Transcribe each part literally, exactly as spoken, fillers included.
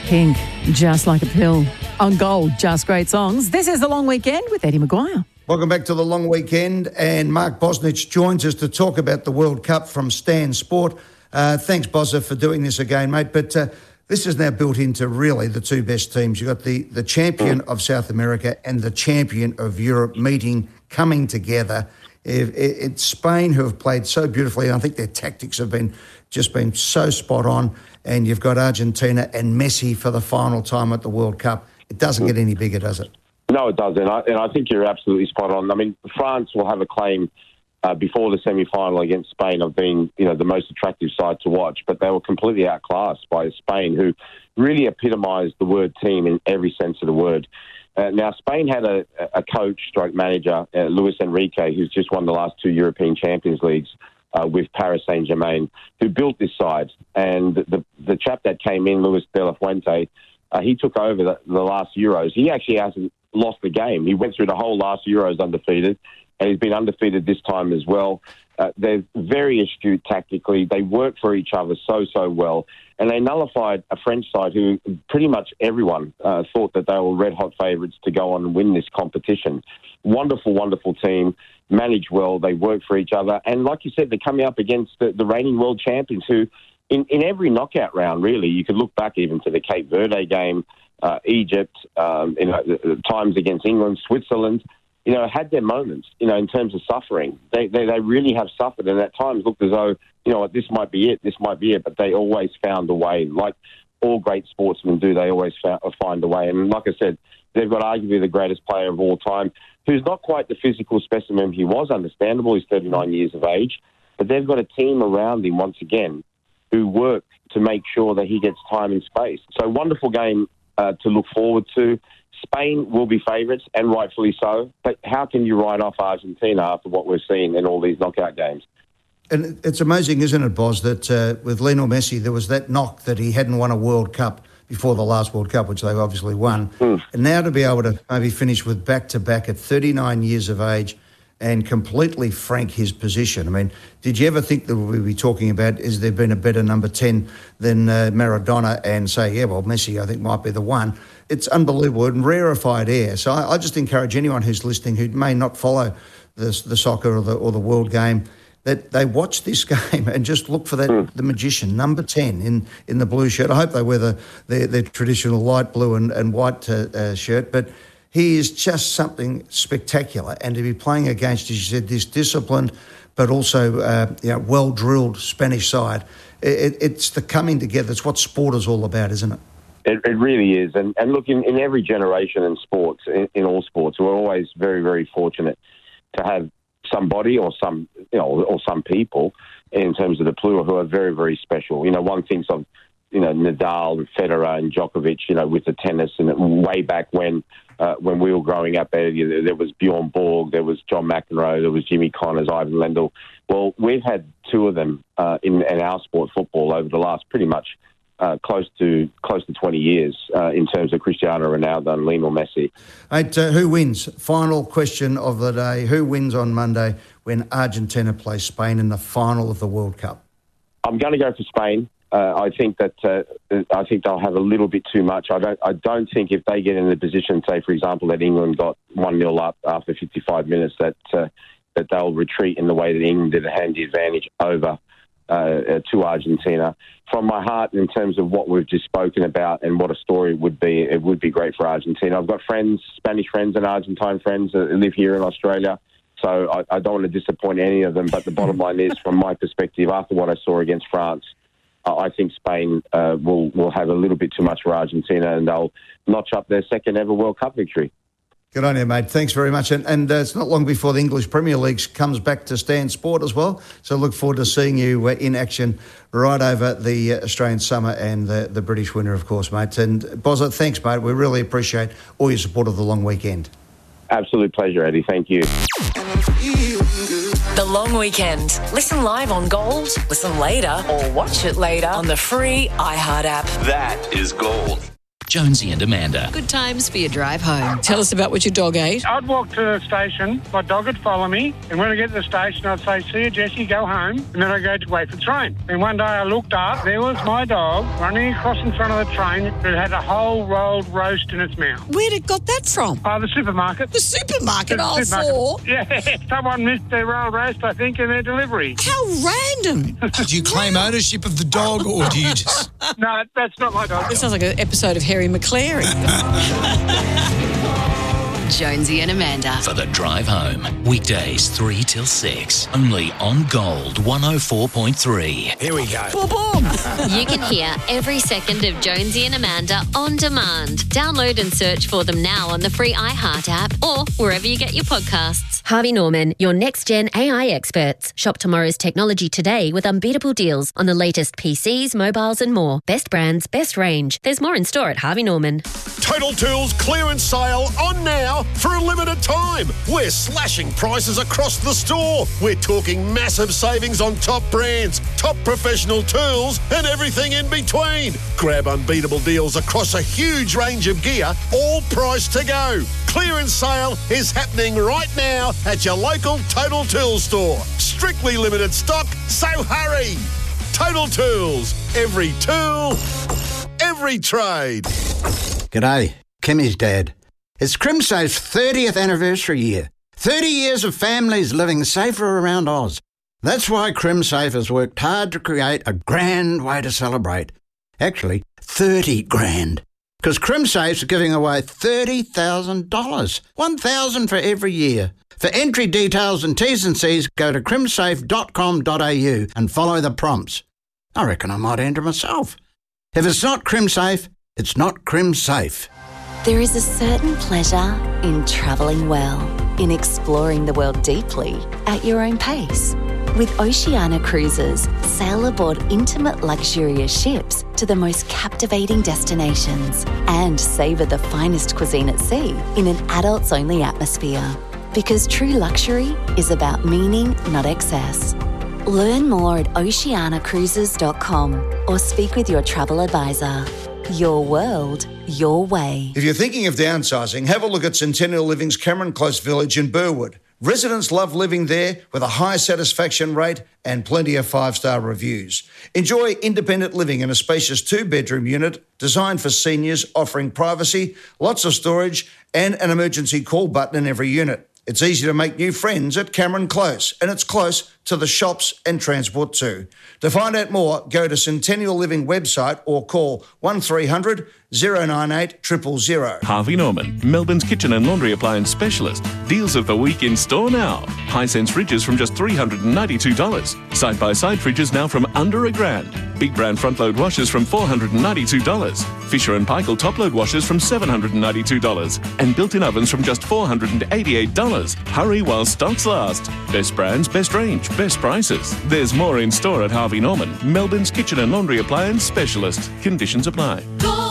Pink, Just Like a Pill. On Gold, Just Great Songs. This is The Long Weekend with Eddie Maguire. Welcome back to The Long Weekend, and Mark Bosnich joins us to talk about the World Cup from Stan Sport. Uh, thanks, Bozza, for doing this again, mate. But uh, this is now built into really the two best teams. You've got the, the champion of South America and the champion of Europe meeting, coming together. It, it, it's Spain, who have played so beautifully. I think their tactics have been just been so spot on. And you've got Argentina and Messi for the final time at the World Cup. It doesn't get any bigger, does it? No, it doesn't. I, and I think you're absolutely spot on. I mean, France will have a claim uh, before the semi-final against Spain of being, you know, the most attractive side to watch, but they were completely outclassed by Spain, who really epitomised the word team in every sense of the word. Uh, now, Spain had a, a coach, stroke manager, uh, Luis Enrique, who's just won the last two European Champions Leagues uh, with Paris Saint-Germain, who built this side. And the the chap that came in, Luis de la Fuente, uh, he took over the, the last Euros. He actually hasn't lost the game. He went through the whole last Euros undefeated, and he's been undefeated this time as well. Uh, they're very astute tactically. They work for each other so, so well. And they nullified a French side who pretty much everyone uh, thought that they were red-hot favourites to go on and win this competition. Wonderful, wonderful team, managed well. They work for each other. And like you said, they're coming up against the, the reigning world champions who, in, in every knockout round, really, you could look back even to the Cape Verde game, uh, Egypt, um, you know, the, the times against England, Switzerland, you know, had their moments, you know, in terms of suffering. They, they they really have suffered, and at times looked as though, you know, this might be it, this might be it, but they always found a way. Like all great sportsmen do, they always found, find a way. And like I said, they've got arguably the greatest player of all time, who's not quite the physical specimen he was, understandable, he's thirty-nine years of age, but they've got a team around him, once again, who work to make sure that he gets time and space. So wonderful game uh, to look forward to. Spain will be favourites, and rightfully so. But how can you write off Argentina after what we've seen in all these knockout games? And it's amazing, isn't it, Boz, that uh, with Lionel Messi, there was that knock that he hadn't won a World Cup before the last World Cup, which they obviously won. Mm. And now to be able to maybe finish with back-to-back at thirty-nine years of age and completely frank his position. I mean, did you ever think that we'd be talking about, is there been a better number ten than uh, Maradona, and say, yeah, well, Messi, I think, might be the one? It's unbelievable and rarefied air. So I, I just encourage anyone who's listening who may not follow the, the soccer or the, or the world game, that they watch this game and just look for that mm. the magician, number ten in, in the blue shirt. I hope they wear the, their, their traditional light blue and, and white uh, uh, shirt, but he is just something spectacular. And to be playing against, as you said, this disciplined but also uh, you know, well-drilled Spanish side, it, it's the coming together. It's what sport is all about, isn't it? It, it really is. And, and look, in, in every generation in sports, in, in all sports, we're always very, very fortunate to have somebody or some, you know, or some people in terms of the plural who are very, very special. You know, one thinks of, you know, Nadal and Federer and Djokovic, you know, with the tennis, and way back when uh, when we were growing up, there, there was Bjorn Borg, there was John McEnroe, there was Jimmy Connors, Ivan Lendl. Well, we've had two of them uh, in, in our sport, football, over the last pretty much Uh, close to close to twenty years uh, in terms of Cristiano Ronaldo and Lionel Messi. Mate, uh, who wins? Final question of the day. Who wins on Monday when Argentina plays Spain in the final of the World Cup? I'm going to go for Spain. Uh, I think that uh, I think they'll have a little bit too much. I don't. I don't think if they get in the position, say for example, that England got one nil up after fifty-five minutes, that uh, that they'll retreat in the way that England did, hand the advantage over Uh, to Argentina. From my heart, in terms of what we've just spoken about and what a story it would be, it would be great for Argentina. I've got friends, Spanish friends and Argentine friends that live here in Australia, so I, I don't want to disappoint any of them, but the bottom line is, from my perspective, after what I saw against France, uh, I think Spain uh, will, will have a little bit too much for Argentina, and they'll notch up their second ever World Cup victory. Good on you, mate. Thanks very much. And, and uh, it's not long before the English Premier League comes back to Stan Sport as well. So look forward to seeing you uh, in action right over the uh, Australian summer and the, the British winter, of course, mate. And Bozza, thanks, mate. We really appreciate all your support of the long weekend. Absolute pleasure, Eddie. Thank you. The Long Weekend. Listen live on Gold, listen later, or watch it later on the free iHeart app. That is Gold. Jonesy and Amanda. Good times for your drive home. Tell us about what your dog ate. I'd walk to the station, my dog would follow me, and when I get to the station, I'd say, see you, Jessie, go home, and then I'd go to wait for the train. And one day I looked up, there was my dog running across in front of the train that had a whole rolled roast in its mouth. Where did got that from? Oh, the supermarket. The supermarket, The all supermarket. four. Yeah, someone missed their rolled roast, I think, in their delivery. How random. Do you claim ownership of the dog, or do you just... No, that's not my dog. This sounds like an episode of Harry McClary. Jonesy and Amanda. For the drive home. Weekdays three till six. Only on Gold one oh four point three. Here we go. Boom, boom. You can hear every second of Jonesy and Amanda on demand. Download and search for them now on the free iHeart app or wherever you get your podcasts. Harvey Norman, your next-gen A I experts. Shop tomorrow's technology today with unbeatable deals on the latest P Cs, mobiles and more. Best brands, best range. There's more in store at Harvey Norman. Total Tools clearance sale on now for a limited time. We're slashing prices across the store. We're talking massive savings on top brands, top professional tools and everything in between. Grab unbeatable deals across a huge range of gear, all priced to go. Clearance sale is happening right now at your local Total Tools store. Strictly limited stock, so hurry. Total Tools. Every tool, every trade. G'day, Kimmy's dad. It's CrimSafe's thirtieth anniversary year. thirty years of families living safer around Oz. That's why CrimSafe has worked hard to create a grand way to celebrate. Actually, thirty grand. Because CrimSafe's giving away thirty thousand dollars. one thousand dollars for every year. For entry details and T's and C's, go to crimsafe dot com dot a u and follow the prompts. I reckon I might enter myself. If it's not CrimSafe, it's not CrimSafe. There is a certain pleasure in travelling well, in exploring the world deeply at your own pace. With Oceania Cruises, sail aboard intimate luxurious ships to the most captivating destinations and savour the finest cuisine at sea in an adults-only atmosphere. Because true luxury is about meaning, not excess. Learn more at oceania cruises dot com or speak with your travel advisor. Your world, your way. If you're thinking of downsizing, have a look at Centennial Living's Cameron Close Village in Burwood. Residents love living there with a high satisfaction rate and plenty of five-star reviews. Enjoy independent living in a spacious two-bedroom unit designed for seniors, offering privacy, lots of storage and an emergency call button in every unit. It's easy to make new friends at Cameron Close, and it's close to the shops and transport too. To find out more, go to Centennial Living website or call one three hundred, oh nine eight, zero zero zero. Harvey Norman, Melbourne's kitchen and laundry appliance specialist. Deals of the week in store now. Hisense fridges from just three hundred ninety-two dollars. Side-by-side fridges now from under a grand. Big brand front-load washers from four hundred ninety-two dollars. Fisher and Paykel top-load washers from seven hundred ninety-two dollars. And built-in ovens from just four hundred eighty-eight dollars. Hurry while stocks last. Best brands, best range, best prices. There's more in store at Harvey Norman, Melbourne's kitchen and laundry appliance specialist. Conditions apply.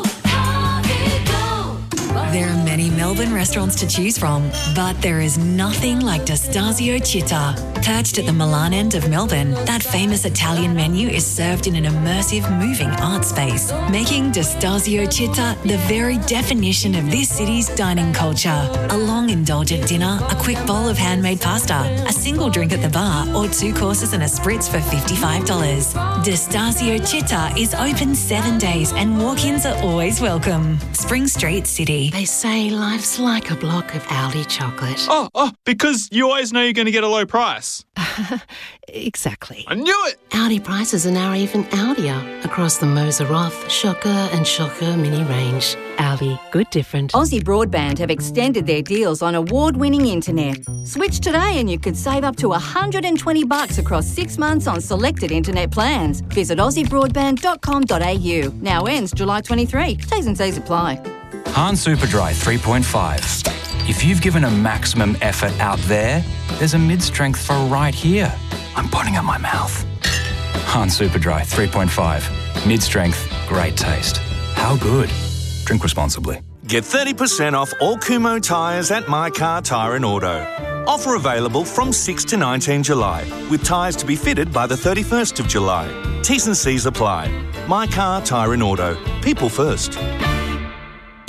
There are many Melbourne restaurants to choose from, but there is nothing like D'Estasio Città. Perched at the Milan end of Melbourne, that famous Italian menu is served in an immersive, moving art space, making D'Estasio Città the very definition of this city's dining culture. A long, indulgent dinner, a quick bowl of handmade pasta, a single drink at the bar, or two courses and a spritz for fifty-five dollars. D'Estasio Città is open seven days and walk-ins are always welcome. Spring Street, City. They say life's like a block of Aldi chocolate. Oh, oh, because you always know you're going to get a low price. Exactly. I knew it! Aldi prices are now even Aldier across the Moser Roth, Shocker and Shocker mini range. Aldi, good different. Aussie Broadband have extended their deals on award-winning internet. Switch today and you could save up to one hundred twenty bucks across six months on selected internet plans. Visit aussie broadband dot com dot a u. Now ends July twenty-third. T's and C's apply. Hahn Superdry three point five. If you've given a maximum effort out there, there's a mid-strength for right here. I'm putting up my mouth. Hahn Superdry three point five. Mid-strength, great taste. How good? Drink responsibly. Get thirty percent off all Kumho tyres at My Car Tyre and Auto. Offer available from sixth to nineteenth July, with tyres to be fitted by the thirty-first of July. T's and C's apply. My Car Tyre and Auto. People first.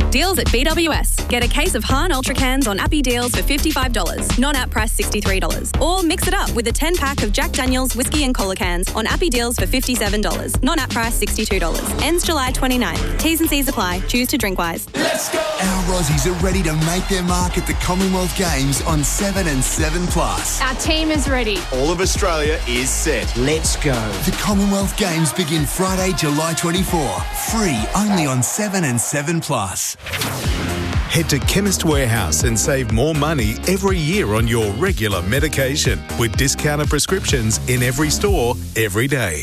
Deals at B W S. Get a case of Hahn Ultra Cans on Appy Deals for fifty-five dollars. Non-app price sixty-three dollars. Or mix it up with a ten-pack of Jack Daniel's whiskey and cola cans on Appy Deals for fifty-seven dollars. Non-app price sixty-two dollars. Ends July twenty-ninth. T's and C's apply. Choose to drink wise. Let's go! Our Aussies are ready to make their mark at the Commonwealth Games on seven and seven plus. Our team is ready. All of Australia is set. Let's go. The Commonwealth Games begin Friday, July twenty-fourth. Free only on seven and seven plus. Head to Chemist Warehouse and save more money every year on your regular medication with discounted prescriptions in every store, every day.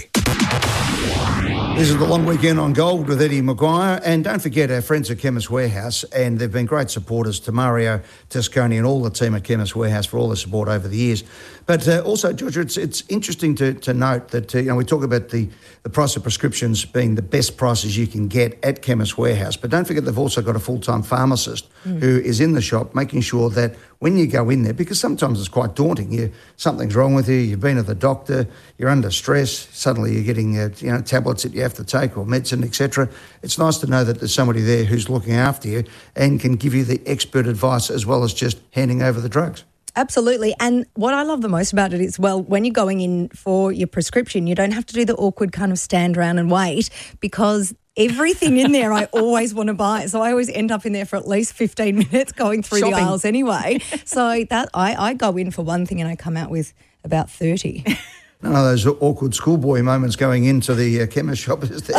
This is the long weekend on Gold with Eddie Maguire. And don't forget our friends at Chemist Warehouse, and they've been great supporters to Mario Tasconi and all the team at Chemist Warehouse for all the support over the years. But uh, also, Georgia, it's it's interesting to, to note that, uh, you know, we talk about the, the price of prescriptions being the best prices you can get at Chemist Warehouse. But don't forget they've also got a full-time pharmacist mm. who is in the shop making sure that when you go in there, because sometimes it's quite daunting, you something's wrong with you, you've been to the doctor, you're under stress, suddenly you're getting uh, you know tablets that you have to take or medicine, et cetera. It's nice to know that there's somebody there who's looking after you and can give you the expert advice as well as just handing over the drugs. Absolutely. And what I love the most about it is, well, when you're going in for your prescription, you don't have to do the awkward kind of stand around and wait, because everything in there I always want to buy. So I always end up in there for at least fifteen minutes going through Shopping. the aisles anyway. So that I, I go in for one thing and I come out with about thirty. None of those awkward schoolboy moments going into the uh, chemist shop, is there?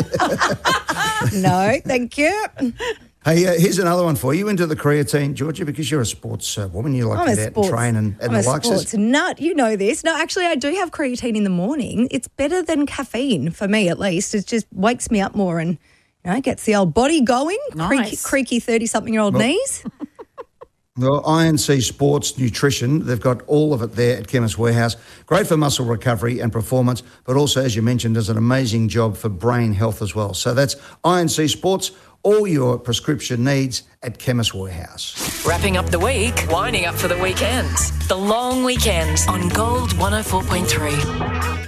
No, thank you. Hey, uh, here's another one for you. Into the creatine, Georgia, because you're a sports uh, woman. You like I'm to get out sports, and train and, and I'm the a likes. sports nut. You know this. No, actually, I do have creatine in the morning. It's better than caffeine, for me at least. It just wakes me up more and, you know, gets the old body going. Nice. Creaky, creaky thirty-something-year-old Well- knees. Well, I N C Sports Nutrition, they've got all of it there at Chemist Warehouse. Great for muscle recovery and performance, but also, as you mentioned, does an amazing job for brain health as well. So that's I N C Sports, all your prescription needs at Chemist Warehouse. Wrapping up the week, winding up for the weekend. The long weekend on Gold one oh four point three.